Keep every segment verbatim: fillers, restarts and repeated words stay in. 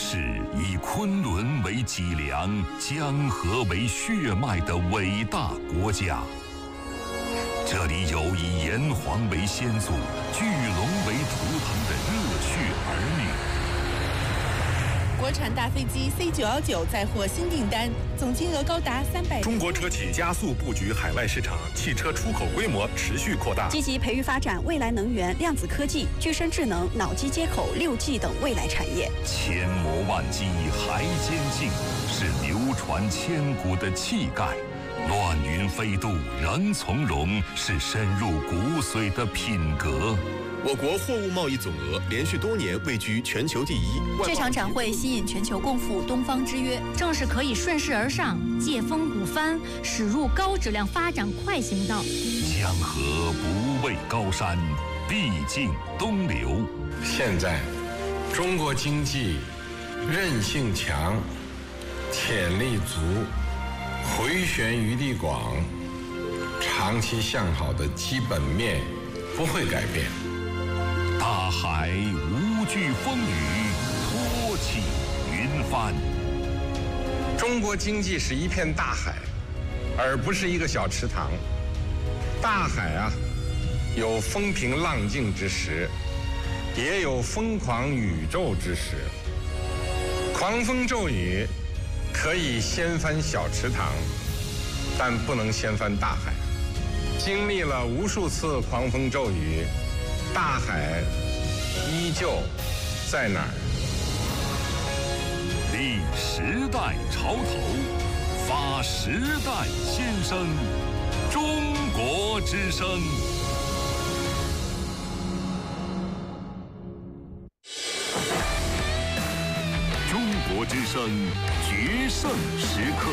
是以昆仑为脊梁、江河为血脉的伟大国家。这里有以炎黄为先祖、巨龙为图腾的热血儿女。 国产大飞机 C 九一九再获新订单，总金额高达三百。 中国车企加速布局海外市场，汽车出口规模持续扩大， 积极培育发展未来能源、量子科技、具身智能、脑机接口、六 G 等未来产业。 千磨万击还坚劲，是流传千古的气概；乱云飞渡仍从容，是深入骨髓的品格。 我国货物贸易总额连续多年位居全球第一。 这场展会吸引全球共赴东方之约， 正是可以顺势而上，借风鼓帆，驶入高质量发展快行道。 江河不畏高山，必经东流。 现在，中国经济韧性强，潜力足，回旋余地广，长期向好的基本面不会改变。 大海无惧风雨，托起云帆。 中国经济是一片大海，而不是一个小池塘。大海啊，有风平浪静之时，也有疯狂宇宙之时。狂风骤雨可以掀翻小池塘，但不能掀翻大海。经历了无数次狂风骤雨，大海依旧在哪儿？ 立时代潮头，发时代先声，中国之声。中国之声决胜时刻。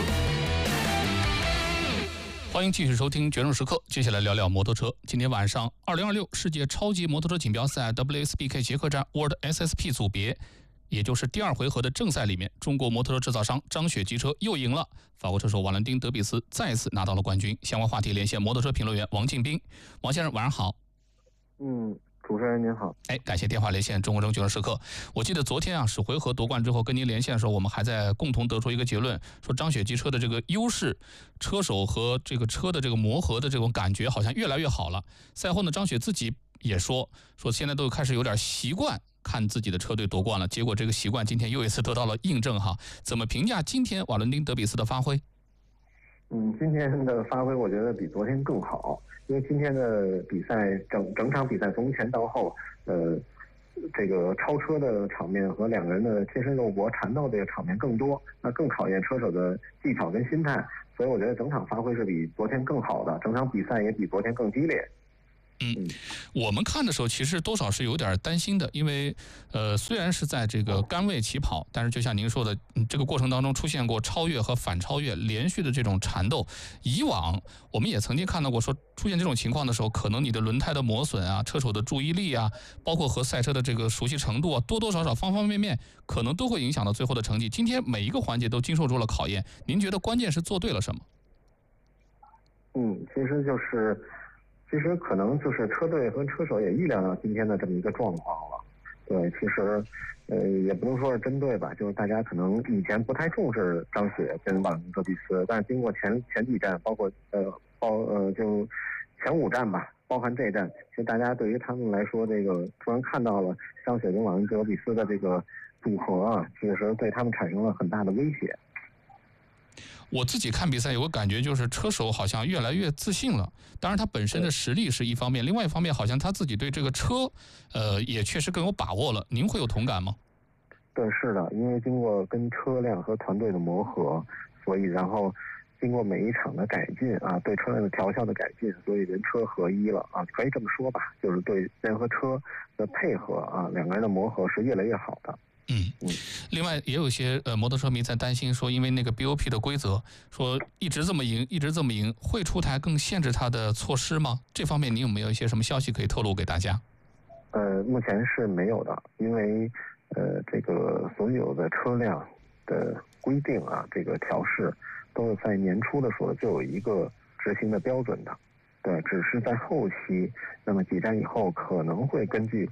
欢迎继续收听《决胜时刻》，接下来聊聊摩托车。今天晚上，二零二六世界超级摩托车锦标赛 W S B K 捷克站 World S S P 组别，也就是第二回合的正赛里面，中国摩托车制造商张雪机车又赢了，法国车手瓦伦丁·德比斯再次拿到了冠军。相关话题连线摩托车评论员王进兵。王先生，晚上好。 嗯。主持人您好， 哎，感谢电话连线中国证决胜时刻。我记得昨天啊，首回合夺冠之后跟您连线的时候，我们还在共同得出一个结论，说张雪机车的这个优势，车手和这个车的这个磨合的这种感觉好像越来越好了。赛后呢，张雪自己也说，说现在都开始有点习惯看自己的车队夺冠了。结果这个习惯今天又一次得到了印证哈。怎么评价今天瓦伦丁·德比斯的发挥？ 嗯，今天的发挥我觉得比昨天更好，因为今天的比赛整整场比赛从前到后，呃，这个超车的场面和两个人的贴身肉搏缠斗这个场面更多，那更考验车手的技巧跟心态，所以我觉得整场发挥是比昨天更好的，整场比赛也比昨天更激烈。 嗯，我们看的时候其实多少是有点担心的，因为呃虽然是在这个杆位起跑，但是就像您说的，嗯、这个过程当中出现过超越和反超越连续的这种缠斗。以往我们也曾经看到过，说出现这种情况的时候，可能你的轮胎的磨损啊、车手的注意力啊，包括和赛车的这个熟悉程度啊，多多少少方方面面可能都会影响到最后的成绩。今天每一个环节都经受住了考验，您觉得关键是做对了什么？ 嗯，其实就是。其实可能就是车队和车手也预料到今天的这么一个状况了。对，其实呃也不能说是针对吧，就是大家可能以前不太重视张雪跟瓦伦丁·德比斯，但是经过前前几站，包括呃包呃就前五站吧，包含这一站，其实大家对于他们来说，这个突然看到了张雪跟瓦伦丁·德比斯的这个组合啊，其实对他们产生了很大的威胁。 我自己看比赛有个感觉，就是车手好像越来越自信了。当然他本身的实力是一方面，另外一方面好像他自己对这个车呃也确实更有把握了。您会有同感吗？ 对，是的，因为经过跟车辆和团队的磨合，所以然后经过每一场的改进啊，对车辆的调校的改进，所以人车合一了啊，可以这么说吧，就是对人和车的配合啊，两个人的磨合是越来越好的。 嗯，另外也有一些呃摩托车迷在担心说，因为那个 B O P 的规则说一直这么赢，一直这么赢，会出台更限制它的措施吗？这方面你有没有一些什么消息可以透露给大家？ 呃，目前是没有的，因为呃这个所有的车辆的规定啊，这个调试都是在年初的时候就有一个执行的标准的，对，只是在后期，那么几站以后可能会根据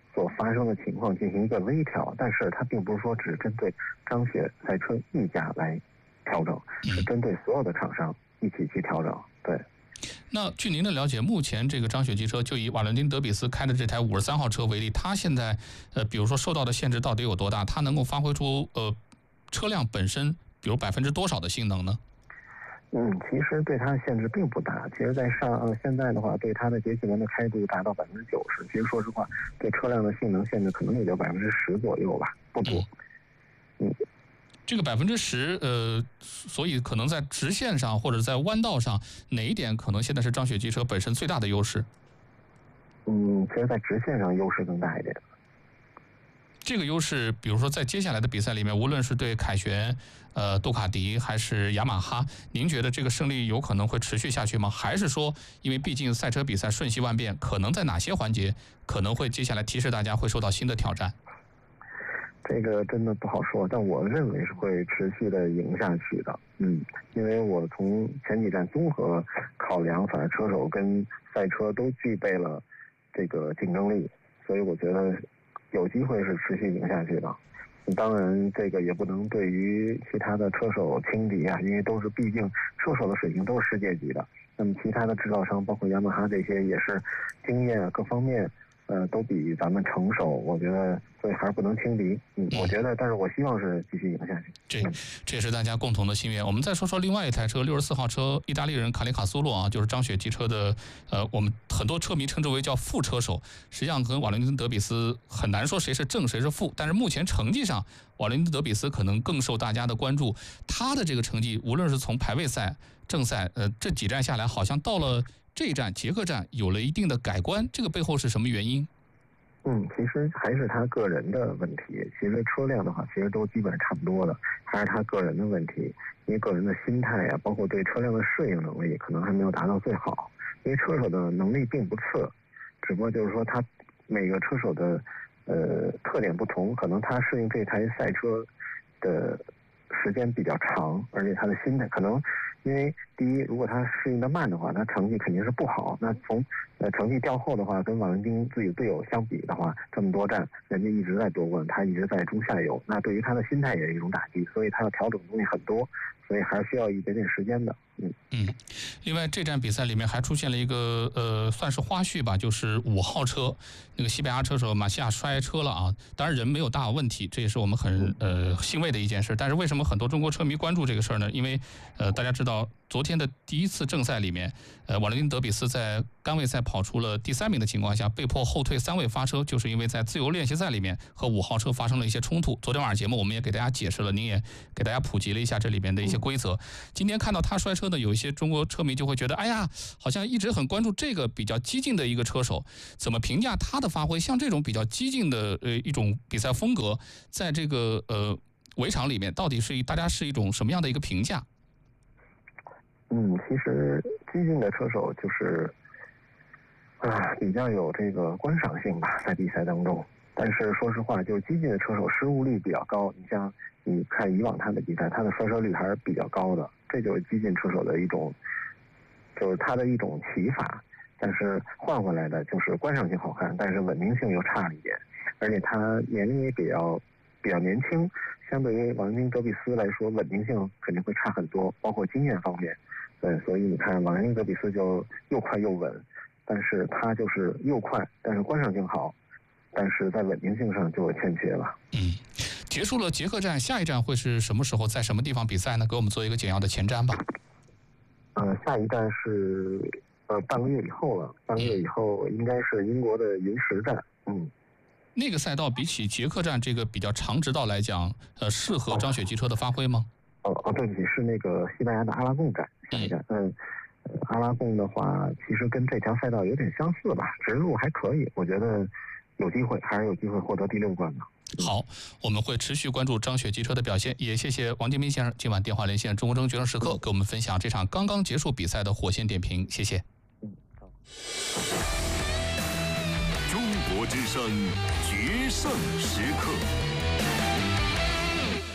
所发生的情况进行一个微调，但是它并不是说只针对张雪赛车一家来调整，是针对所有的厂商一起去调整。对。 那据您的了解，目前这个张雪机车就以瓦伦丁德比斯开的这台五十三号车为例，它现在呃，比如说受到的限制到底有多大？它能够发挥出呃车辆本身，比如百分之多少的性能呢？ 嗯，其实对它的限制并不大。其实，在上呃现在的话，对它的节气门的开度达到百分之九十。其实说实话，对车辆的性能限制可能也就百分之十左右吧，不多。嗯。嗯这个百分之十，呃，所以可能在直线上或者在弯道上，哪一点可能现在是张雪机车本身最大的优势？ 嗯，其实，在直线上优势更大一点。 这个优势，比如说在接下来的比赛里面，无论是对凯旋、呃杜卡迪还是雅马哈，您觉得这个胜利有可能会持续下去吗？还是说，因为毕竟赛车比赛瞬息万变，可能在哪些环节可能会接下来提示大家会受到新的挑战？ 这个真的不好说，但我认为是会持续的赢下去的。嗯，因为我从前几站综合考量，反正车手跟赛车都具备了这个竞争力，所以我觉得有机会是持续赢下去的。当然，这个也不能对于其他的车手轻敌啊，因为都是毕竟车手的水平都是世界级的。那么其他的制造商，包括雅马哈这些，也是经验啊各方面。呃，都比咱们成熟，我觉得，所以还是不能轻敌。嗯，我觉得，但是我希望是继续赢下去。 这这也是大家共同的心愿。我们再说说另外一台车，六十四号车，意大利人卡里卡苏洛啊，就是张雪机车的，呃，我们很多车迷称之为叫副车手，实际上跟瓦伦丁德比斯很难说谁是正谁是副，但是目前成绩上，瓦伦丁德比斯可能更受大家的关注。他的这个成绩，无论是从排位赛、正赛，呃，这几站下来，好像到了这一站捷克站有了一定的改观，这个背后是什么原因？ 嗯，其实还是他个人的问题。其实车辆的话，其实都基本上差不多的，还是他个人的问题。因为个人的心态啊，包括对车辆的适应能力，可能还没有达到最好。因为车手的能力并不次，只不过就是说他每个车手的呃特点不同，可能他适应这台赛车的时间比较长，而且他的心态可能。因为第一，如果他适应的慢的话，那成绩肯定是不好。那从呃成绩掉后的话，跟瓦伦丁自己队友相比的话，这么多站，人家一直在夺冠，他一直在中下游，那对于他的心态也是一种打击，所以他要调整的东西很多，所以还是需要一点点时间的。嗯嗯，另外这站比赛里面还出现了一个呃，算是花絮吧，就是五号车那个西班牙车手马西亚摔车了啊，当然人没有大问题，这也是我们很呃欣慰的一件事。但是为什么很多中国车迷关注这个事儿呢？因为呃大家知道昨天的第一次正赛里面，呃瓦伦丁德比斯在杆位赛跑出了第三名的情况下，被迫后退三位发车，就是因为在自由练习赛里面和五号车发生了一些冲突。昨天晚上节目我们也给大家解释了，您也给大家普及了一下这里边的一些规则。今天看到他摔车呢，有一些中国车迷就会觉得，哎呀，好像一直很关注这个比较激进的一个车手，怎么评价他的发挥？像这种比较激进的呃一种比赛风格，在这个呃围场里面，到底是大家是一种什么样的一个评价？ 嗯，其实激进的车手就是啊比较有这个观赏性吧，在比赛当中。但是说实话，就是激进的车手失误率比较高。你像你看以往他的比赛，他的摔车率还是比较高的，这就是激进车手的一种，就是他的一种骑法。但是换回来的就是观赏性好看，但是稳定性又差了一点，而且他年龄也比较比较年轻，相对于瓦伦丁德比斯来说，稳定性肯定会差很多，包括经验方面。对，所以你看瓦伦丁德比斯就又快又稳，但是他就是又快，但是观赏性好，但是在稳定性上就有欠缺了。 嗯，结束了捷克站，下一站会是什么时候，在什么地方比赛呢？给我们做一个简要的前瞻吧。 呃，下一站是呃半个月以后了，半个月以后应该是英国的云石站。嗯， 那个赛道比起捷克站这个比较长直道来讲，呃，适合张雪机车的发挥吗？ 哦哦，对不起，是那个西班牙的阿拉贡站下一站。嗯，呃，阿拉贡的话，其实跟这条赛道有点相似吧，直路还可以，我觉得有机会，还是有机会获得第六冠的。 好，我们会持续关注张雪机车的表现，也谢谢王建民先生今晚电话连线中国争决胜时刻，给我们分享这场刚刚结束比赛的火线点评，谢谢。 嗯，好。 中国之声决胜时刻。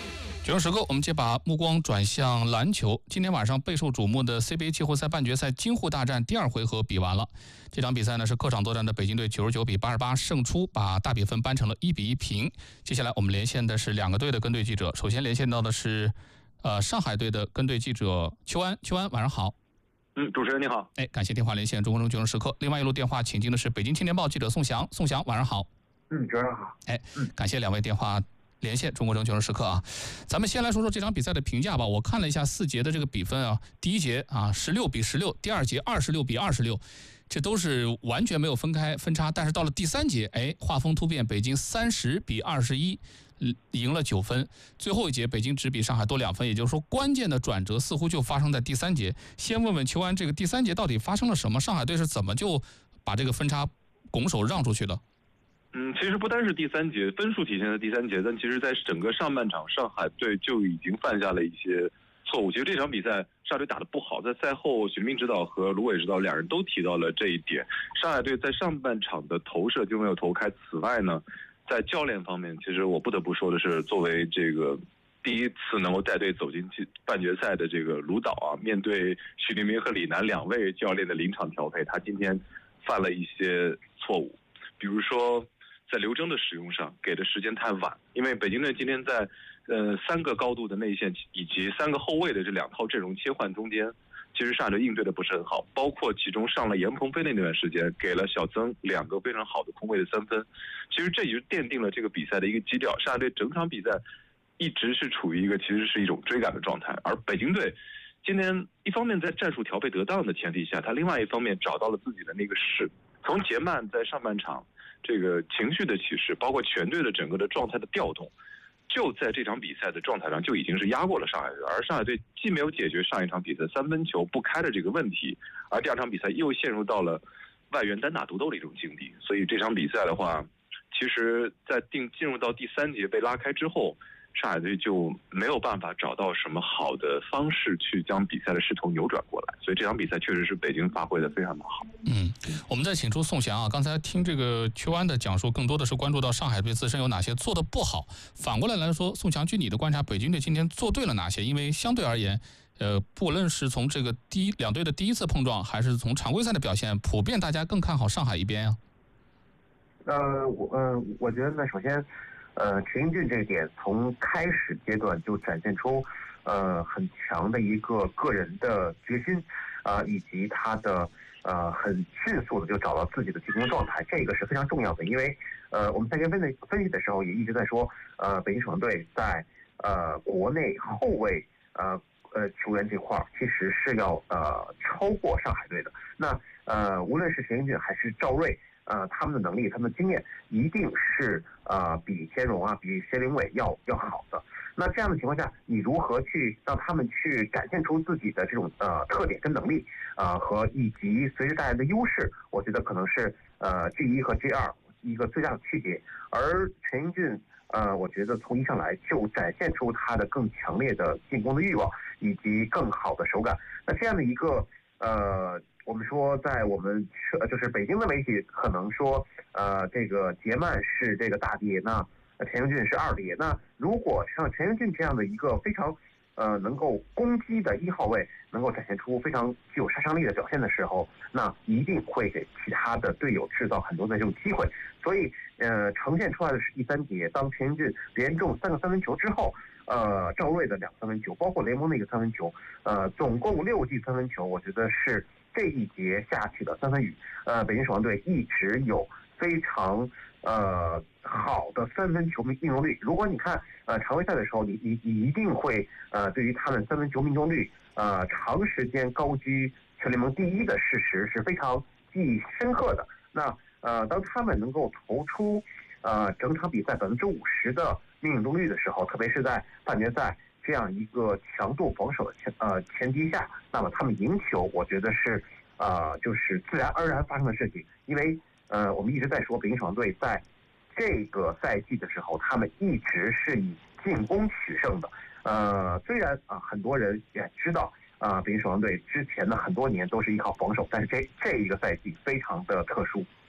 九点时刻，我们接把目光转向篮球。今天晚上备受瞩目的 C B A 季后赛半决赛京沪大战第二回合比完了。这场比赛呢是客场作战的北京队九十九比八十八胜出，把大比分扳成了一比一平。接下来我们连线的是两个队的跟队记者，首先连线到的是呃上海队的跟队记者邱安。邱安，晚上好。 嗯，主持人你好。 哎，感谢电话连线中国中九点时刻。另外一路电话请进的是北京青年报记者宋翔。宋翔，晚上好。 嗯，主持人好。 哎，感谢两位电话连线中国争球时刻啊，咱们先来说说这场比赛的评价吧。我看了一下四节的这个比分啊，第一节啊十六比十六，第二节二十六比二十六，这都是完全没有分开分差。但是到了第三节，哎，画风突变，北京三十比二十一赢了九分。最后一节北京只比上海多两分，也就是说关键的转折似乎就发生在第三节。先问问邱安，这个第三节到底发生了什么？上海队是怎么就把这个分差拱手让出去的？ 嗯，其实不单是第三节分数体现在第三节，但其实在整个上半场，上海队就已经犯下了一些错误。其实这场比赛上海队打得不好，在赛后许明指导和卢伟指导两人都提到了这一点。上海队在上半场的投射就没有投开。此外呢，在教练方面，其实我不得不说的是，作为这个第一次能够带队走进半决赛的这个卢导啊，面对许立明和李楠两位教练的临场调配，他今天犯了一些错误，比如说在刘铮的使用上给的时间太晚，因为北京队今天在呃三个高度的内线以及三个后卫的这两套阵容切换中间，其实上海队应对的不是很好，包括其中上了严鹏飞的那段时间，给了小曾两个非常好的空位的三分，其实这也就奠定了这个比赛的一个基调。上海队整场比赛一直是处于一个其实是一种追赶的状态，而北京队今天一方面在战术调配得当的前提下，他另外一方面找到了自己的那个势。从杰曼在上半场这个情绪的起势，包括全队的整个的状态的调动，就在这场比赛的状态上就已经是压过了上海队。而上海队既没有解决上一场比赛三分球不开的这个问题，而第二场比赛又陷入到了外援单打独斗的一种境地。所以这场比赛的话，其实在定进入到第三节被拉开之后，上海队就没有办法找到什么好的方式去将比赛的势头扭转过来，所以这场比赛确实是北京发挥的非常的好。 嗯，我们再请出宋翔啊，刚才听这个邱安的讲述，更多的是关注到上海队自身有哪些做的不好。反过来来说，宋翔，据你的观察，北京队今天做对了哪些？因为相对而言，呃，不论是从这个第一两队的第一次碰撞，还是从常规赛的表现，普遍大家更看好上海一边啊。 呃，我呃，我觉得呢，首先。呃，陈英俊这一点从开始阶段就展现出，呃，很强的一个个人的决心，啊、呃，以及他的呃很迅速的就找到自己的进攻状态，这个是非常重要的。因为呃，我们赛前分析分析的时候也一直在说，呃，北京首钢队在呃国内后卫呃呃球员这块儿其实是要呃超过上海队的。那呃，无论是陈英俊还是赵睿。呃，他们的能力、他们的经验一定是呃比谢荣啊、比谢林伟要要好的。那这样的情况下，你如何去让他们去展现出自己的这种呃特点跟能力啊、呃、和以及随之带来的优势？我觉得可能是呃 G 一和 G 二一个最大的区别。而陈英俊呃，我觉得从一上来就展现出他的更强烈的进攻的欲望以及更好的手感。那这样的一个呃。我们说，在我们就是北京的媒体可能说，呃，这个杰曼是这个大帝，那陈英俊是二帝。那如果像陈英俊这样的一个非常，呃，能够攻击的一号位，能够展现出非常具有杀伤力的表现的时候，那一定会给其他的队友制造很多的这种机会。所以，呃，呈现出来的是第三节，当陈英俊连中三个三分球之后。呃，赵睿的两三分球，包括联盟的一个三分球，呃，总共六记三分球，我觉得是这一节下去的三分雨。呃，北京首钢队一直有非常呃好的三分球命中率。如果你看呃常规赛的时候，你你你一定会呃对于他们三分球命中率呃长时间高居全联盟第一的事实是非常记忆深刻的。那呃，当他们能够投出呃整场比赛百分之五十的命中率的时候，特别是在半决赛这样一个强度防守的前呃前提下，那么他们赢球，我觉得是呃就是自然而然发生的事情。因为呃我们一直在说北京首钢队在这个赛季的时候，他们一直是以进攻取胜的。呃，虽然啊、呃、很多人也知道啊、呃、北京首钢队之前的很多年都是依靠防守，但是这这一个赛季非常的特殊。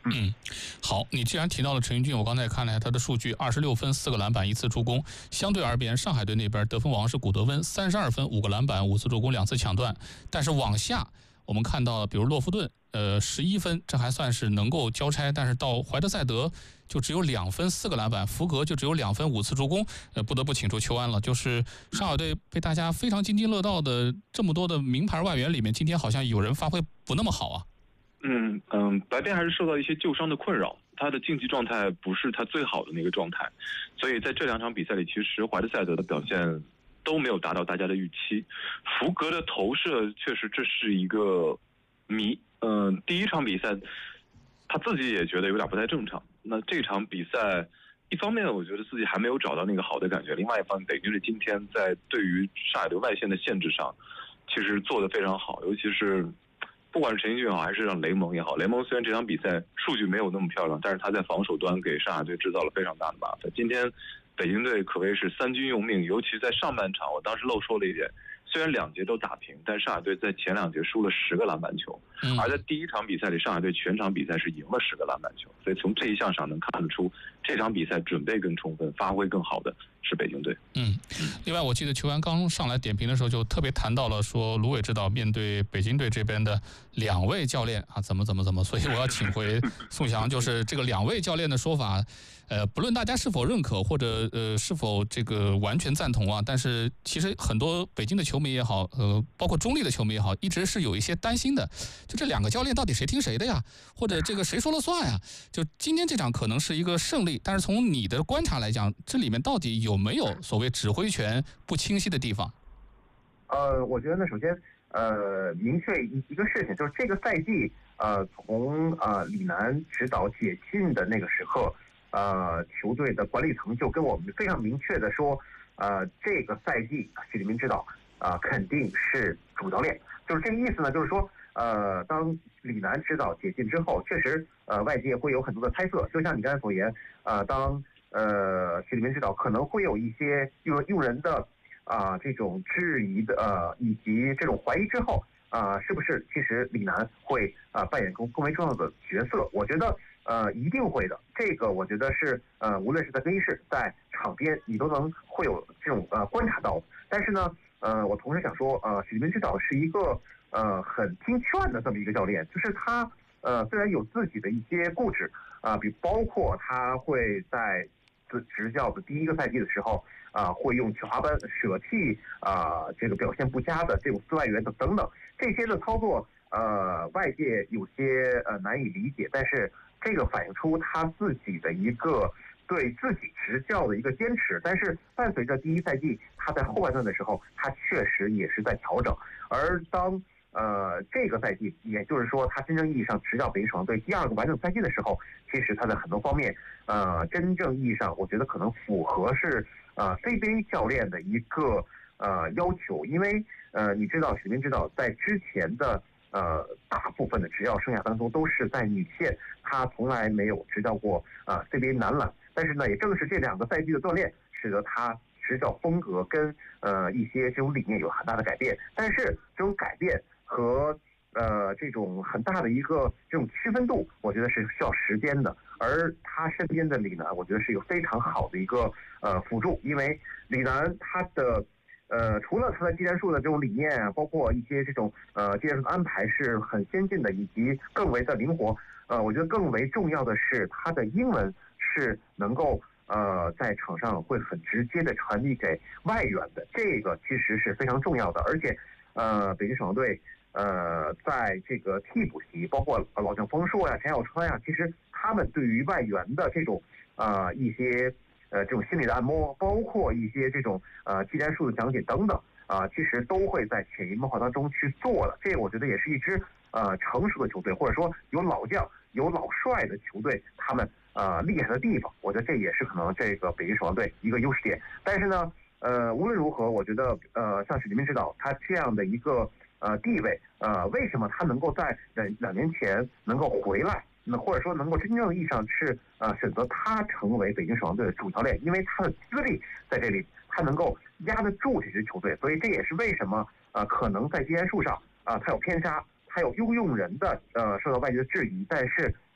嗯，好，你既然提到了陈英俊，我刚才也看了一下他的数据，二十六分、四个篮板、一次助攻。相对而言，上海队那边得分王是古德温，三十二分、五个篮板、五次助攻、两次抢断。但是往下我们看到，比如洛夫顿，呃，十一分，这还算是能够交差，但是到怀特塞德就只有两分、四个篮板，福格就只有两分、五次助攻，呃，不得不请出邱安了。就是上海队被大家非常津津乐道的这么多的名牌外援里面，今天好像有人发挥不那么好啊。 嗯嗯，白边还是受到一些旧伤的困扰，他的竞技状态不是他最好的那个状态，所以在这两场比赛里，其实怀特塞德的表现都没有达到大家的预期。福格的投射确实这是一个谜。嗯、呃，第一场比赛他自己也觉得有点不太正常。那这场比赛，一方面我觉得自己还没有找到那个好的感觉，另外一方面，北京队今天在对于上海队外线的限制上，其实做得非常好，尤其是。不管是陈英俊也好，还是让雷蒙也好，雷蒙虽然这场比赛数据没有那么漂亮，但是他在防守端给上海队制造了非常大的麻烦。今天北京队可谓是三军用命，尤其在上半场，我当时漏说了一点，虽然两节都打平，但上海队在前两节输了十个篮板球，而在第一场比赛里，上海队全场比赛是赢了十个篮板球，所以从这一项上能看得出，这场比赛准备更充分，发挥更好的是北京队。 嗯，另外我记得球员刚上来点评的时候，就特别谈到了说，卢伟指导面对北京队这边的两位教练啊，怎么怎么怎么，所以我要请回宋翔，就是这个两位教练的说法。呃，不论大家是否认可或者呃是否这个完全赞同啊，但是其实很多北京的球迷也好，呃，包括中立的球迷也好，一直是有一些担心的。就这两个教练到底谁听谁的呀？或者这个谁说了算呀？就今天这场可能是一个胜利，但是从你的观察来讲，这里面到底有没有所谓指挥权不清晰的地方？ 呃，我觉得呢，首先呃明确一一个事情，就是这个赛季呃从呃李楠指导解禁的那个时刻。呃，球队的管理层就跟我们非常明确的说，呃，这个赛季许立明指导啊、呃、肯定是主教练，就是这个意思呢，就是说，呃，当李楠指导解禁之后，确实呃外界会有很多的猜测，就像你刚才所言，呃，当呃许立明指导可能会有一些用用人的啊、呃、这种质疑的呃以及这种怀疑之后啊、呃，是不是其实李楠会啊、呃、扮演更更为重要的角色？我觉得。呃，一定会的。这个我觉得是呃，无论是在更衣室、在场边，你都能会有这种呃观察到。但是呢，呃，我同时想说，呃，许立明指导是一个呃很听劝的这么一个教练，就是他呃虽然有自己的一些固执啊、呃，比包括他会在执执教的第一个赛季的时候啊、呃，会用企划班舍弃啊、呃、这个表现不佳的这种四外援等等等这些的操作，呃，外界有些呃难以理解，但是。这个反映出他自己的一个对自己执教的一个坚持，但是伴随着第一赛季他在后半段的时候，他确实也是在调整。而当呃这个赛季，也就是说他真正意义上执教北京首钢队第二个完整赛季的时候，其实他在很多方面，呃，真正意义上，我觉得可能符合是呃 C B A 教练的一个呃要求，因为呃你知道许立明指导在之前的。呃，大部分的执教生涯当中都是在女线，他从来没有执教过啊、呃、C B A 男篮。但是呢，也正是这两个赛季的锻炼，使得他执教风格跟呃一些这种理念有很大的改变。但是这种改变和呃这种很大的一个这种区分度，我觉得是需要时间的。而他身边的李楠，我觉得是一个非常好的一个呃辅助，因为李楠他的。呃，除了他的技战术的这种理念啊，包括一些这种呃技战术的安排是很先进的，以及更为的灵活。呃，我觉得更为重要的是他的英文是能够呃在场上会很直接的传递给外援的，这个其实是非常重要的。而且呃，北京首钢队呃在这个替补席，包括老将冯硕呀、陈小川呀，其实他们对于外援的这种啊、呃、一些。呃，这种心理的按摩，包括一些这种呃技战术的讲解等等啊、呃，其实都会在潜移默化当中去做的。这个我觉得也是一支呃成熟的球队，或者说有老将、有老帅的球队，他们呃厉害的地方。我觉得这也是可能这个北京首钢队一个优势点。但是呢，呃，无论如何，我觉得呃像许立明指导他这样的一个呃地位，呃，为什么他能够在两两年前能够回来？那或者说能够真正意义上是呃选择他成为北京首钢队的主教练，因为他的资历在这里，他能够压得住这支球队，所以这也是为什么呃可能在技战术上啊、呃、他有偏差，他有优用人的呃受到外界的质疑，但是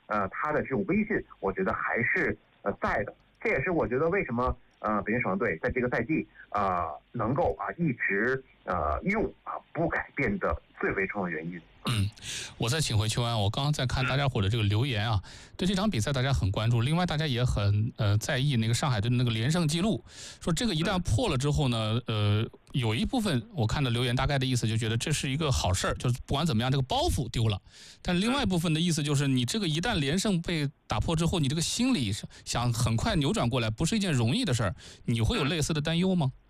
呃，他的这种威信，我觉得还是呃在的。这也是我觉得为什么呃北京首钢队在这个赛季啊、呃、能够啊一直呃用啊不改变的最为重要的原因。 嗯，我再请回邱安，我刚刚在看大家伙的这个留言啊，对这场比赛大家很关注，另外大家也很呃在意那个上海队的那个连胜记录，说这个一旦破了之后呢，呃，有一部分我看的留言大概的意思就觉得这是一个好事儿，就是不管怎么样这个包袱丢了，但另外一部分的意思就是你这个一旦连胜被打破之后，你这个心理想很快扭转过来，不是一件容易的事儿，你会有类似的担忧吗？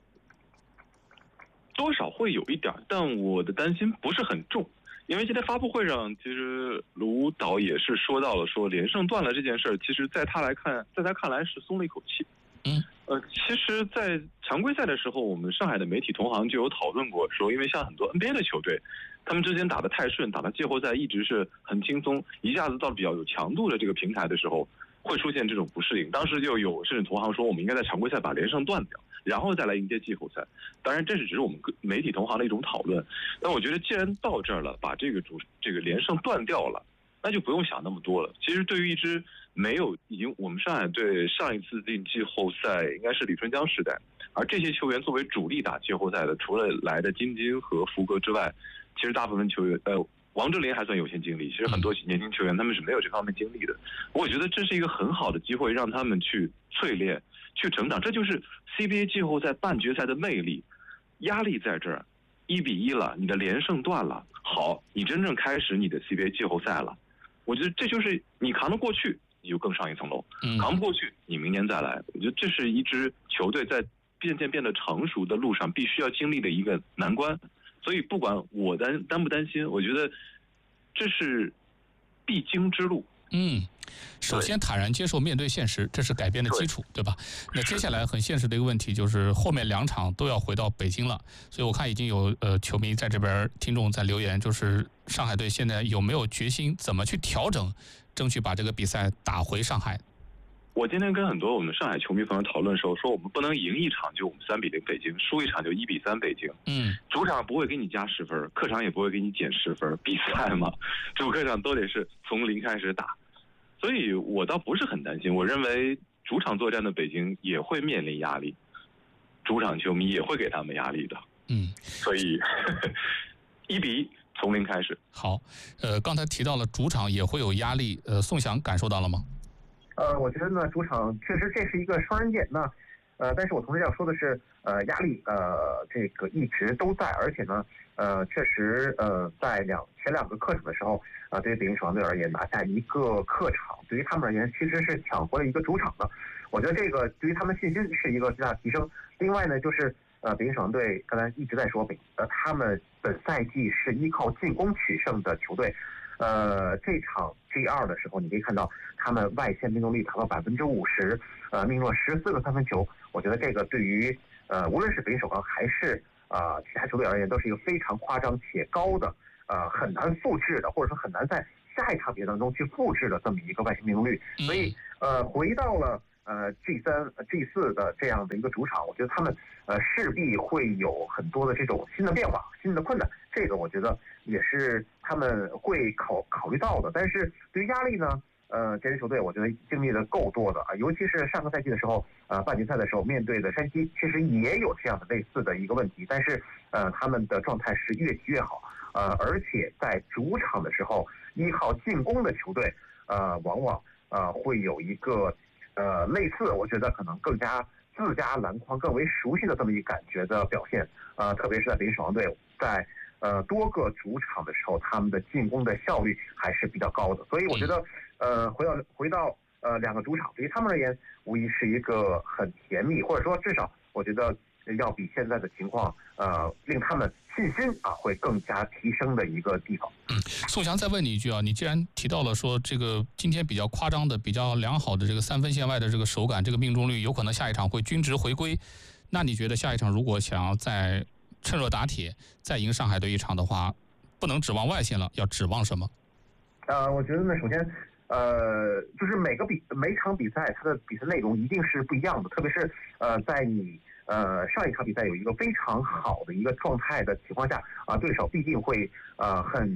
多少会有一点，但我的担心不是很重。因为今天发布会上，其实卢导也是说到了，说连胜断了这件事儿，其实在他来看，在他看来是松了一口气。 嗯， 呃，其实，在常规赛的时候，我们上海的媒体同行就有讨论过，说因为像很多 N B A 的球队，他们之前打得太顺，打到季后赛一直是很轻松，一下子到了比较有强度的这个平台的时候，会出现这种不适应。当时就有甚至同行说，我们应该在常规赛把连胜断掉，然后再来迎接季后赛。当然，这是只是我们媒体同行的一种讨论。但我觉得，既然到这儿了，把这个主这个连胜断掉了，那就不用想那么多了。其实，对于一支没有已经我们上海队上一次进季后赛应该是李春江时代，而这些球员作为主力打季后赛的，除了来的金金和福格之外，其实大部分球员呃。王哲林还算有些经历，其实很多年轻球员他们是没有这方面经历的。我觉得这是一个很好的机会，让他们去淬炼、去成长。这就是 C B A 季后赛半决赛的魅力。压力在这儿，一比一了，你的连胜断了，好，你真正开始你的 C B A 季后赛了。我觉得这就是你扛得过去，你就更上一层楼；扛不过去，你明年再来。我觉得这是一支球队在渐渐变得成熟的路上必须要经历的一个难关。所以不管我担担不担心，我觉得这是必经之路。 嗯，首先坦然接受面对现实，这是改变的基础， 对, 对吧？那接下来很现实的一个问题就是后面两场都要回到北京了，所以我看已经有呃球迷在这边，听众在留言，就是上海队现在有没有决心，怎么去调整，争取把这个比赛打回上海？ 我今天跟很多我们上海球迷朋友讨论的时候，说我们不能赢一场就我们三比零北京，输一场就一比三北京。 嗯， 主场不会给你加十分，客场也不会给你减十分，比赛嘛，主客场都得是从零开始打。所以我倒不是很担心，我认为主场作战的北京也会面临压力，主场球迷也会给他们压力的。 嗯， 所以一比一从零开始。 好，呃，刚才提到了主场也会有压力，呃，宋翔感受到了吗？ 呃，我觉得呢，主场确实这是一个双刃剑。那，呃，但是我同时要说的是，呃，压力呃这个一直都在，而且呢，呃，确实呃在两前两个客场的时候，啊、呃，对于北京首钢队而言，拿下一个客场，对于他们而言其实是抢回了一个主场的。我觉得这个对于他们信心是一个巨大的提升。另外呢，就是呃，北京首钢队刚才一直在说，北呃他们本赛季是依靠进攻取胜的球队。呃，这场 G 二 的时候，你可以看到他们外线命中率达到百分之五十，呃，命中了十四个三分球。我觉得这个对于呃，无论是北京首钢还是啊、呃、其他球队而言，都是一个非常夸张且高的，呃，很难复制的，或者说很难在下一场比赛当中去复制的这么一个外线命中率。所以，呃，回到了呃 G 三、G 四的这样的一个主场，我觉得他们呃势必会有很多的这种新的变化、新的困难。这个我觉得也是他们会考考虑到的。但是对于压力呢，呃，这支球队我觉得经历的够多的啊，尤其是上个赛季的时候，呃，半决赛的时候面对的山西，其实也有这样的类似的一个问题，但是呃，他们的状态是越踢越好，呃，而且在主场的时候，依靠进攻的球队，呃，往往呃会有一个呃类似，我觉得可能更加自家篮筐更为熟悉的这么一感觉的表现，呃，特别是在北京首钢队在。呃，多个主场的时候，他们的进攻的效率还是比较高的，所以我觉得，呃，回到回到呃两个主场，对于他们而言，无疑是一个很甜蜜，或者说至少我觉得要比现在的情况，呃，令他们信心啊会更加提升的一个地方。 嗯，宋翔再问你一句啊，你既然提到了说这个今天比较夸张的、比较良好的这个三分线外的这个手感，这个命中率有可能下一场会均值回归，那你觉得下一场如果想要在趁热打铁再赢上海队一场的话，不能指望外线了，要指望什么？ 呃，我觉得呢，首先，呃，就是每个比每场比赛它的比赛内容一定是不一样的，特别是呃，在你呃上一场比赛有一个非常好的一个状态的情况下啊，对手必定会呃很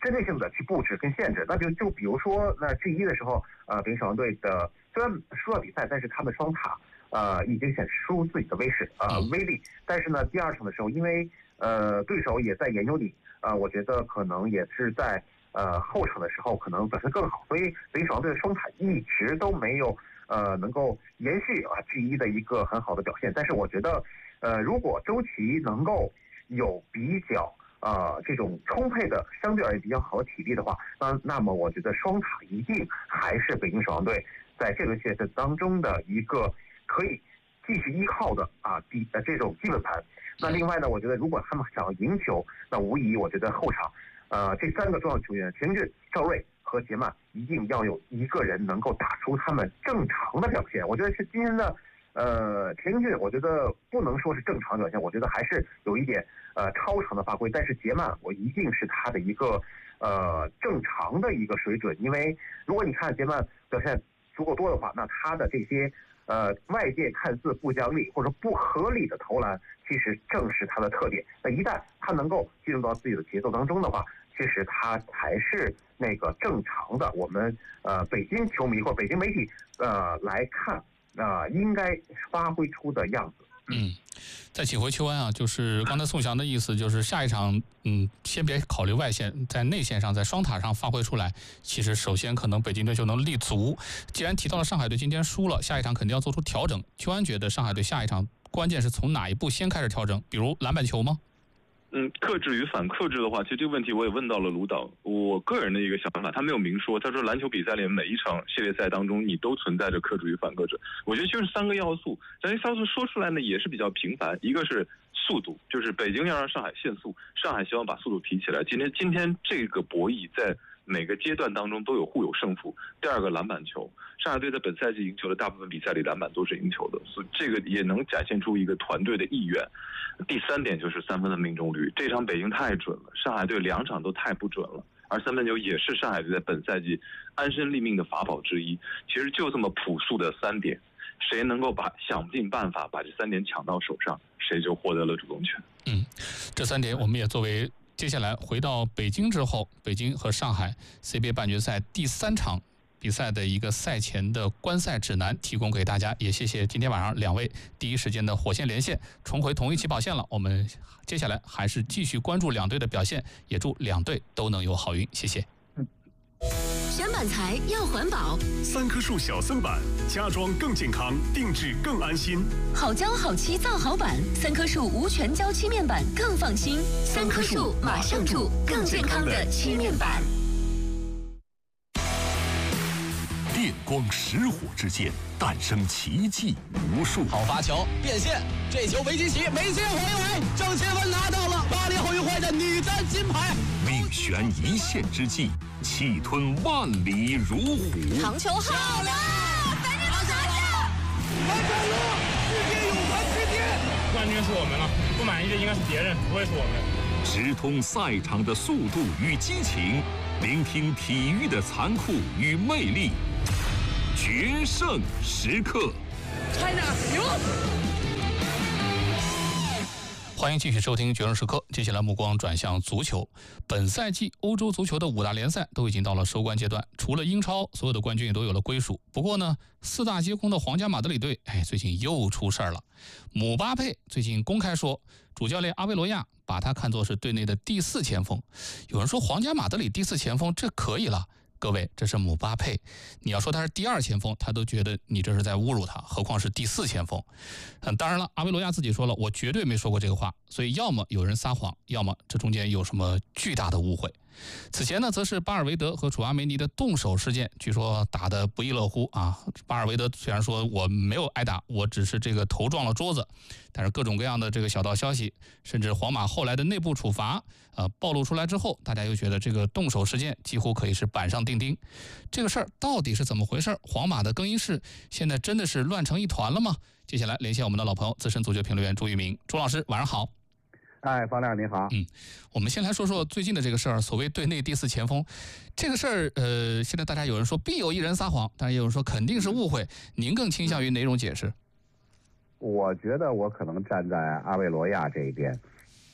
针对性的去布置跟限制。那就就比如说，那 G 一的时候，呃，北京首钢队的虽然输了比赛，但是他们双塔呃已经显示出自己的威势呃威力。但是呢，第二场的时候，因为呃对手也在研究你，呃，我觉得可能也是在呃后场的时候可能表现更好，所以北京首钢队的双塔一直都没有呃能够延续啊 G 一的一个很好的表现。但是我觉得，呃，如果周琦能够有比较呃这种充沛的相对而言比较好的体力的话，那那么我觉得双塔一定还是北京首钢队在这轮赛事当中的一个可以继续依靠的啊底呃这种基本盘。那另外呢，我觉得如果他们想要赢球，那无疑我觉得后场呃这三个重要球员田俊、赵睿和杰曼一定要有一个人能够打出他们正常的表现。我觉得是今天的呃田俊，我觉得不能说是正常表现，我觉得还是有一点呃超常的发挥。但是杰曼我一定是他的一个呃正常的一个水准，因为如果你看杰曼表现足够多的话，那他的这些呃外界看似不讲理或者不合理的投篮，其实正是他的特点。那一旦他能够进入到自己的节奏当中的话，其实他才是那个正常的我们呃北京球迷或北京媒体呃来看呃应该发挥出的样子。 嗯，再请回邱安啊，就是刚才宋翔的意思，就是下一场，嗯，先别考虑外线，在内线上，在双塔上发挥出来，其实首先可能北京队就能立足。既然提到了上海队今天输了，下一场肯定要做出调整。邱安觉得上海队下一场关键是从哪一步先开始调整？比如篮板球吗？ 嗯，克制与反克制的话，其实这个问题我也问到了卢导。我个人的一个想法，他没有明说。他说篮球比赛里每一场系列赛当中，你都存在着克制与反克制。我觉得就是三个要素，这些要素说出来呢也是比较频繁。一个是速度，就是北京要让上海限速，上海希望把速度提起来。今天今天这个博弈在每个阶段当中都有互有胜负。第二个篮板球，上海队在本赛季赢球的大部分比赛里篮板都是赢球的，所以这个也能展现出一个团队的意愿。第三点就是三分的命中率，这场北京太准了，上海队两场都太不准了，而三分球也是上海队在本赛季安身立命的法宝之一。其实就这么朴素的三点，谁能够把想尽办法把这三点抢到手上，谁就获得了主动权。 嗯，这三点我们也作为接下来回到北京之后，北京和上海 C B A 半决赛第三场比赛的一个赛前的观赛指南提供给大家，也谢谢今天晚上两位第一时间的火线连线，重回同一起跑线了。我们接下来还是继续关注两队的表现，也祝两队都能有好运，谢谢。 选板材要环保， 三棵树小森板，家装更健康，定制更安心。 好胶好漆造好板，三棵树无醛胶漆面板更放心。三棵树马上住更健康的漆面板。 电光石火之间诞生奇迹无数。 好发球变线，这球维基奇没接回围，郑钦文拿到了巴黎奥运会的女单金牌。 命悬一线之际，气吞万里如虎。 长球好了，反正都拿下！ 完成了世界泳坛之巅，冠军是我们了，不满意的应该是别人，不会是我们。 直通赛场的速度与激情，聆听体育的残酷与魅力。决胜时刻 ，China 赢！ 欢迎继续收听《决胜时刻》。接下来目光转向足球。本赛季欧洲足球的五大联赛都已经到了收官阶段，除了英超，所有的冠军也都有了归属。不过呢，四大皆空的皇家马德里队，哎，最近又出事儿了。姆巴佩最近公开说，主教练阿维罗亚把他看作是队内的第四前锋。有人说皇家马德里第四前锋这可以了。各位，这是姆巴佩，你要说他是第二前锋，他都觉得你这是在侮辱他，何况是第四前锋。嗯，当然了，阿维罗亚自己说了，我绝对没说过这个话，所以要么有人撒谎，要么这中间有什么巨大的误会。此前呢，则是巴尔维德和楚阿梅尼的动手事件，据说打得不亦乐乎啊。巴尔维德虽然说我没有挨打，我只是这个头撞了桌子，但是各种各样的这个小道消息，甚至皇马后来的内部处罚，呃，暴露出来之后，大家又觉得这个动手事件几乎可以是板上钉钉。这个事儿到底是怎么回事？皇马的更衣室现在真的是乱成一团了吗？接下来连线我们的老朋友，资深足球评论员朱玉明，朱老师，晚上好。 哎，方亮您好。 嗯，我们先来说说最近的这个事儿，所谓队内第四前锋这个事儿，呃，现在大家有人说必有一人撒谎，但是也有人说肯定是误会，您更倾向于哪种解释？ 我觉得我可能站在阿维罗亚这一边。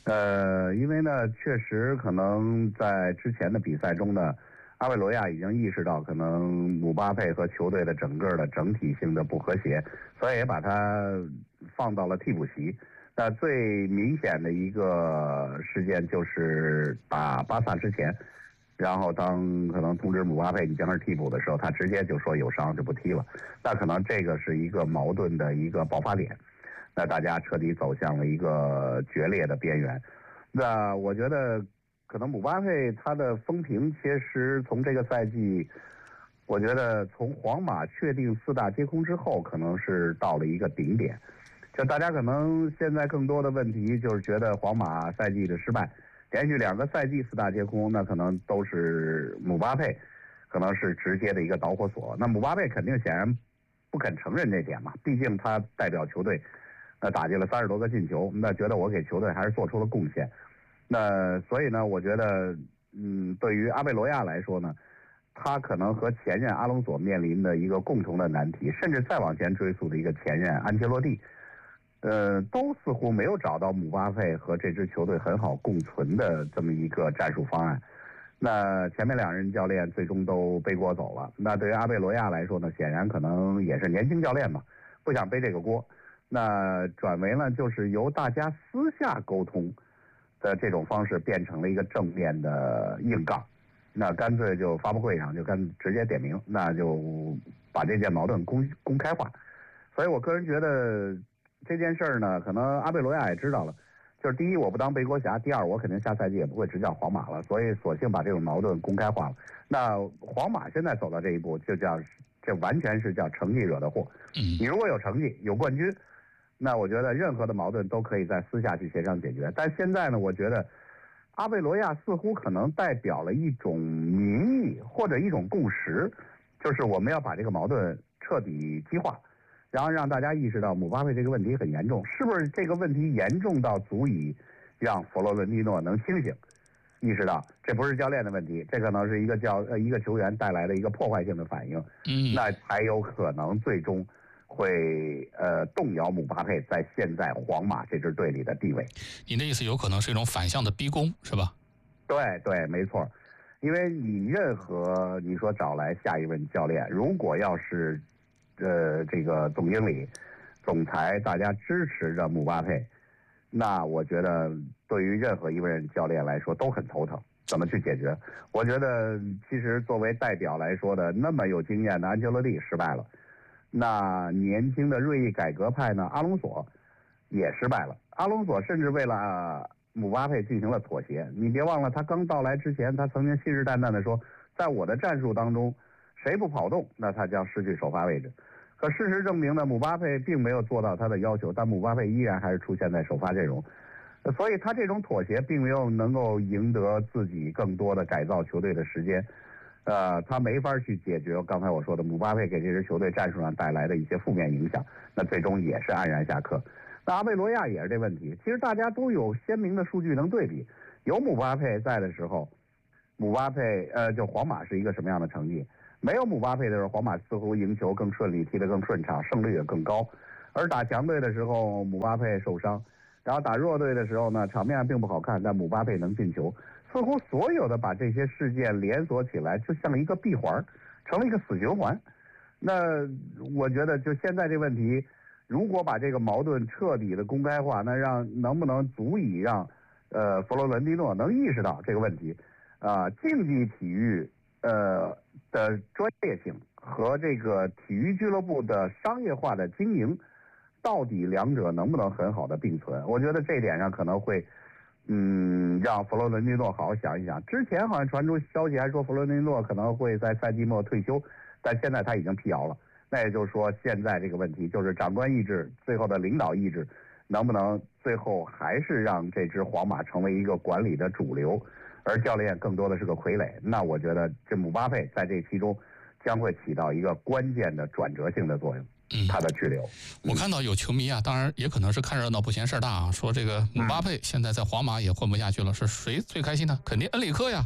呃，因为呢，确实可能在之前的比赛中呢，阿维罗亚已经意识到可能姆巴佩和球队的整个的整体性的不和谐，所以也把他放到了替补席。那最明显的一个事件就是打巴萨之前，然后当可能通知姆巴佩你将是替补的时候，他直接就说有伤就不踢了。那可能这个是一个矛盾的一个爆发点。那大家彻底走向了一个决裂的边缘。那我觉得，可能姆巴佩他的风评，其实从这个赛季，我觉得从皇马确定四大皆空之后，可能是到了一个顶点。就大家可能现在更多的问题就是觉得皇马赛季的失败，连续两个赛季四大皆空，那可能都是姆巴佩，可能是直接的一个导火索。那姆巴佩肯定显然不肯承认这点嘛，毕竟他代表球队。那打进了三十多个进球，那觉得我给球队还是做出了贡献。那所以呢，我觉得，嗯，对于阿贝罗亚来说呢，他可能和前任阿隆索面临的一个共同的难题，甚至再往前追溯的一个前任安切洛蒂，呃，都似乎没有找到姆巴佩和这支球队很好共存的这么一个战术方案。那前面两任教练最终都背锅走了。那对于阿贝罗亚来说呢，显然可能也是年轻教练嘛，不想背这个锅。那转为呢，就是由大家私下沟通的这种方式，变成了一个正面的硬杠。那干脆就发布会上就干直接点名，那就把这件矛盾公公开化。所以我个人觉得这件事儿呢，可能阿贝罗亚也知道了，就是第一我不当背锅侠，第二我肯定下赛季也不会执教皇马了，所以索性把这种矛盾公开化了。那皇马现在走到这一步，就叫这完全是叫成绩惹的祸。你如果有成绩，有冠军。那我觉得任何的矛盾都可以在私下去协商解决，但现在呢，我觉得阿贝罗亚似乎可能代表了一种民意或者一种共识，就是我们要把这个矛盾彻底激化，然后让大家意识到姆巴佩这个问题很严重，是不是这个问题严重到足以让佛罗伦蒂诺能清醒，意识到这不是教练的问题，这可能是一个教呃一个球员带来的一个破坏性的反应， 嗯， 那才有可能最终。会呃动摇姆巴佩在现在皇马这支队里的地位。 您的意思有可能是一种反向的逼宫，是吧？ 对对，没错。因为你任何你说找来下一任教练，如果要是呃这个总经理、总裁大家支持着姆巴佩，那我觉得对于任何一位教练来说都很头疼。怎么去解决？我觉得其实作为代表来说的那么有经验的安切洛蒂失败了。那年轻的锐意改革派呢？阿隆索也失败了。阿隆索甚至为了姆巴佩进行了妥协。你别忘了，他刚到来之前，他曾经信誓旦旦地说，在我的战术当中，谁不跑动，那他将失去首发位置。可事实证明呢，姆巴佩并没有做到他的要求，但姆巴佩依然还是出现在首发阵容。所以他这种妥协并没有能够赢得自己更多的改造球队的时间。呃，他没法去解决刚才我说的姆巴佩给这支球队战术上带来的一些负面影响，那最终也是黯然下课。那阿贝罗亚也是这问题，其实大家都有鲜明的数据能对比。有姆巴佩在的时候，姆巴佩呃，就皇马是一个什么样的成绩？没有姆巴佩的时候，皇马似乎赢球更顺利，踢得更顺畅，胜率也更高。而打强队的时候，姆巴佩受伤，然后打弱队的时候呢，场面并不好看，但姆巴佩能进球。似乎所有的把这些事件连锁起来，就像一个闭环，成了一个死循环。那我觉得，就现在这问题，如果把这个矛盾彻底的公开化，那让能不能足以让呃佛罗伦蒂诺能意识到这个问题啊、呃，竞技体育呃的专业性和这个体育俱乐部的商业化的经营，到底两者能不能很好的并存？我觉得这一点上可能会。嗯，让佛罗伦蒂诺好好想一想。之前好像传出消息还说佛罗伦蒂诺可能会在赛季末退休，但现在他已经辟谣了。那也就是说，现在这个问题就是长官意志，最后的领导意志，能不能最后还是让这支皇马成为一个管理的主流，而教练更多的是个傀儡？那我觉得这姆巴佩在这其中将会起到一个关键的转折性的作用。 嗯， 他的去留。 我看到有球迷啊，当然也可能是看热闹不嫌事儿大啊，说这个姆巴佩现在在皇马也混不下去了，是谁最开心呢？肯定恩里克呀。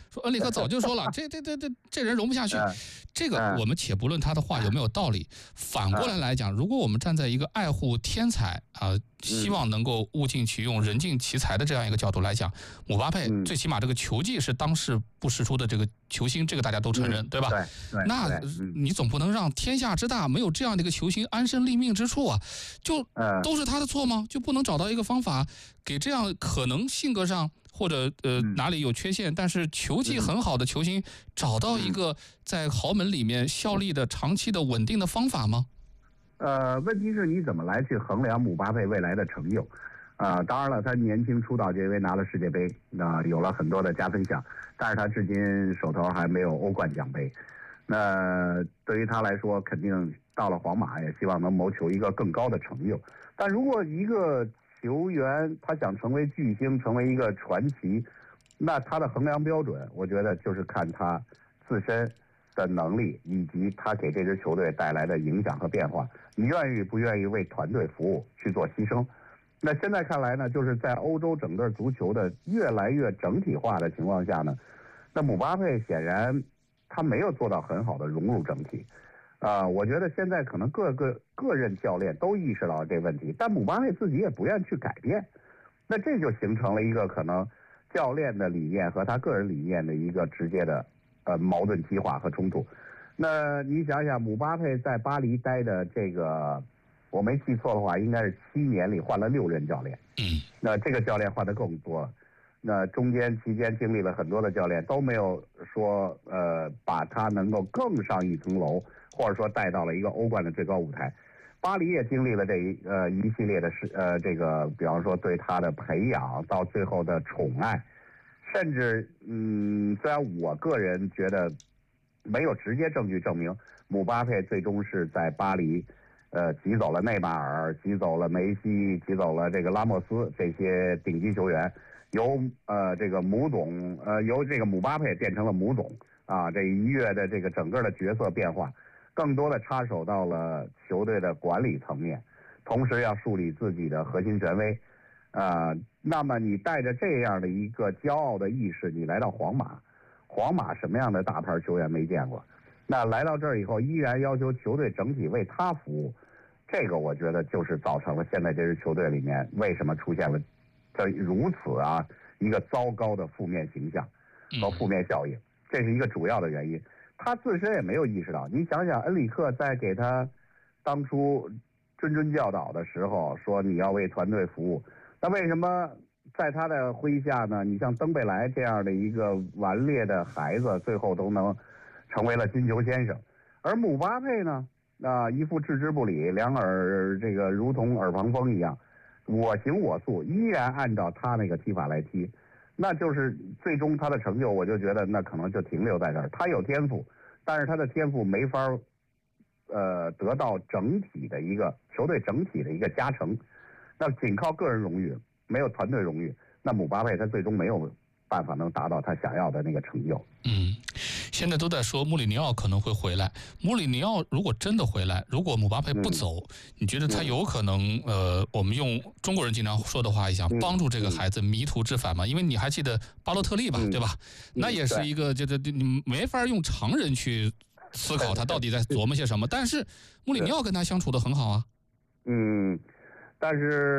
说恩里克早就说了，这这这这这人容不下去。这个我们且不论他的话有没有道理，反过来来讲，如果我们站在一个爱护天才啊，希望能够物尽其用、人尽其才的这样一个角度来讲，姆巴佩最起码这个球技是当世不识出的这个球星，这个大家都承认，对吧？ 对。 那你总不能让天下之大没有这样的一个球星安身立命之处啊？就都是他的错吗？就不能找到一个方法给这样可能性格上或者呃哪里有缺陷，但是球技很好的球星找到一个在豪门里面效力的长期的稳定的方法吗？ 呃，问题是你怎么来去衡量姆巴佩未来的成就？啊、呃，当然了，他年轻出道就因为拿了世界杯，那、呃、有了很多的加分项，但是他至今手头还没有欧冠奖杯。那对于他来说，肯定到了皇马也希望能谋求一个更高的成就。但如果一个球员他想成为巨星，成为一个传奇，那他的衡量标准，我觉得就是看他自身的能力以及他给这支球队带来的影响和变化。你愿意不愿意为团队服务去做牺牲？那现在看来呢，就是在欧洲整个足球的越来越整体化的情况下呢，那姆巴佩显然他没有做到很好的融入整体。啊、呃，我觉得现在可能各个各任教练都意识到这个问题，但姆巴佩自己也不愿去改变，那这就形成了一个可能教练的理念和他个人理念的一个直接的呃矛盾激化和冲突。那你想想，姆巴佩在巴黎待的这个，我没记错的话，应该是七年里换了六任教练。 嗯， 那这个教练换的更多。那中间期间经历了很多的教练，都没有说呃把他能够更上一层楼，或者说带到了一个欧冠的最高舞台。巴黎也经历了这一呃一系列的事呃这个，比方说对他的培养，到最后的宠爱，甚至嗯，虽然我个人觉得没有直接证据证明姆巴佩最终是在巴黎呃挤走了内马尔，挤走了梅西，挤走了这个拉莫斯这些顶级球员。由呃这个姆总呃由这个姆巴佩变成了姆总啊，这一跃的这个整个的角色变化，更多的插手到了球队的管理层面，同时要树立自己的核心权威，啊，那么你带着这样的一个骄傲的意识，你来到皇马，皇马什么样的大牌球员没见过？那来到这儿以后，依然要求球队整体为他服务，这个我觉得就是造成了现在这支球队里面为什么出现了这如此啊一个糟糕的负面形象和负面效应，这是一个主要的原因。他自身也没有意识到。你想想，恩里克在给他当初谆谆教导的时候说你要为团队服务，那为什么在他的麾下呢？你像登贝莱这样的一个顽劣的孩子，最后都能成为了金球先生，而姆巴佩呢，啊，一副置之不理，两耳这个如同耳旁风一样。我行我素，依然按照他那个踢法来踢，那就是最终他的成就，我就觉得那可能就停留在这儿。他有天赋，但是他的天赋没法呃得到整体的一个球队整体的一个加成，那仅靠个人荣誉，没有团队荣誉，那姆巴佩他最终没有办法能达到他想要的那个成就。 嗯，现在都在说穆里尼奥可能会回来。穆里尼奥如果真的回来，如果姆巴佩不走，嗯、你觉得他有可能、嗯、呃，我们用中国人经常说的话一样，嗯、帮助这个孩子迷途知返吗？因为你还记得巴洛特利吧，嗯、对吧？嗯、那也是一个，就是你没法用常人去思考他到底在琢磨些什么。但是穆里尼奥跟他相处的很好啊。 嗯，但是。